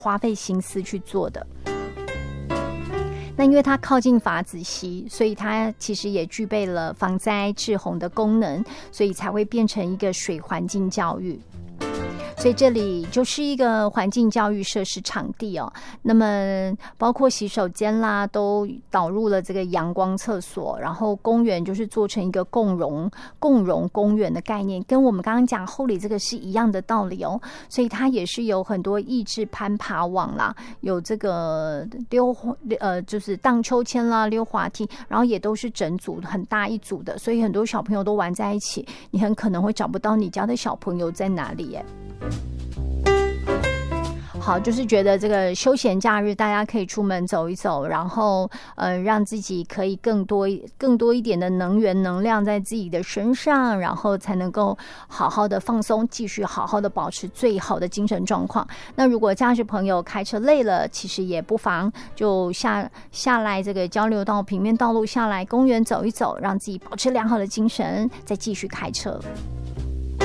花费心思去做的。那因为它靠近法子溪，所以它其实也具备了防灾治洪的功能，所以才会变成一个水环境教育。所以这里就是一个环境教育设施场地哦。那么包括洗手间啦，都导入了这个阳光厕所，然后公园就是做成一个共融公园的概念，跟我们刚刚讲后里这个是一样的道理哦。所以它也是有很多益智攀爬网啦，有这个就是荡秋千啦、溜滑梯，然后也都是整组很大一组的，所以很多小朋友都玩在一起，你很可能会找不到你家的小朋友在哪里耶。好，就是觉得这个休闲假日大家可以出门走一走，然后让自己可以更多一点的能源能量在自己的身上，然后才能够好好的放松，继续好好的保持最好的精神状况。那如果驾驶朋友开车累了，其实也不妨就下来这个交流道平面道路下来公园走一走，让自己保持良好的精神，再继续开车。